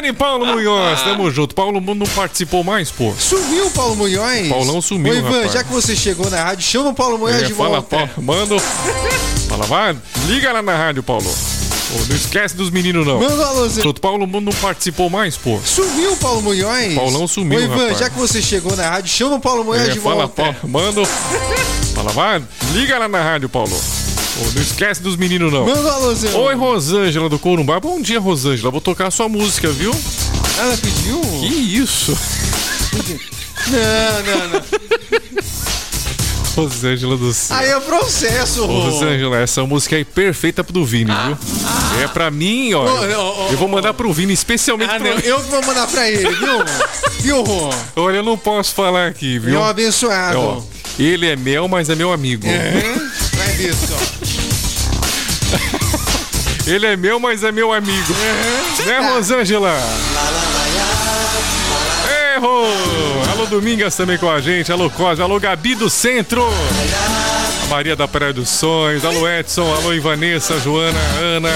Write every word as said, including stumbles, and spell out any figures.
Grande Paulo Munhoz, tamo junto. Paulo não participou mais, pô. Sumiu o Paulo Munhoz. Paulão sumiu, Ô, Ivan, rapaz. já que você chegou na rádio, chama o Paulo Munhoz É, de fala, volta. Paulo, manda. Fala, vai, liga lá na rádio, Paulo. Ô, não esquece dos meninos, não. Manda um alôzinho. O Paulo não participou mais, pô. Sumiu o Paulo Munhoz. Paulão sumiu, Ô, Ivan, rapaz. já que você chegou na rádio, chama o Paulo Munhoz É, de fala, volta. Paulo, manda. Fala, vai, liga lá na rádio, Paulo. Ô, não esquece dos meninos, não. Manda um alôzinho. Oi, Rosângela do Corumbá. Bom dia, Rosângela. Vou tocar a sua música, viu? Ela pediu? Que isso? Não, não, não. Rosângela do céu. Aí é processo, Ô, Rô. Rosângela, essa música aí é perfeita pro Vini, viu? É pra mim, ó. Ô, ô, ô, eu vou mandar pro Vini, especialmente Ah, pro... não, eu que vou mandar pra ele, viu? Viu, Rô? Olha, eu não posso falar aqui, viu? Meu abençoado. Ó, ele é mel, mas é meu amigo. É? Vai ver só. Ele é meu, mas é meu amigo. É. Né, Rosângela? Erro! Alô, Domingas também com a gente. Alô, Cosme. Alô, Gabi do Centro. A Maria da Praia dos Sonhos. Alô, Edson. Alô, Ivanessa, Joana, Ana.